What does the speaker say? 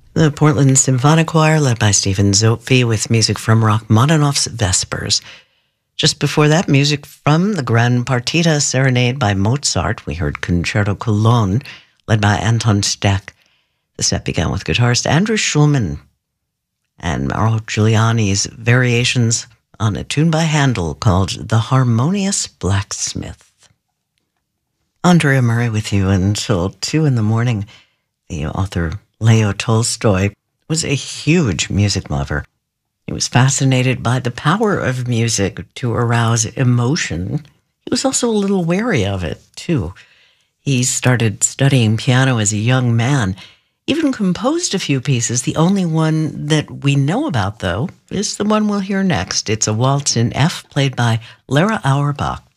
The Portland Symphonic Choir, led by Stephen Zopfi, with music from Rachmaninoff's Vespers. Just before that, music from the Grand Partita Serenade by Mozart. We heard Concerto Cologne, led by Anton Steck. The set began with guitarist Andrew Schulman and Mauro Giuliani's variations on a tune by Handel called The Harmonious Blacksmith. Andrea Murray with you until 2 in the morning. The author Leo Tolstoy was a huge music lover. He was fascinated by the power of music to arouse emotion. He was also a little wary of it, too. He started studying piano as a young man, even composed a few pieces. The only one that we know about, though, is the one we'll hear next. It's a waltz in F, played by Lara Auerbach.